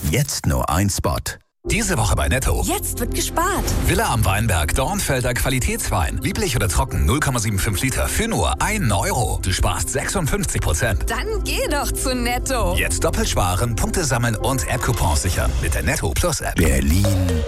Jetzt nur ein Spot. Diese Woche bei Netto. Jetzt wird gespart. Villa am Weinberg, Dornfelder Qualitätswein. Lieblich oder trocken, 0,75 Liter für nur 1 Euro. Du sparst 56%. Dann geh doch zu Netto. Jetzt doppelt sparen, Punkte sammeln und App-Coupons sichern mit der Netto Plus App. Berlin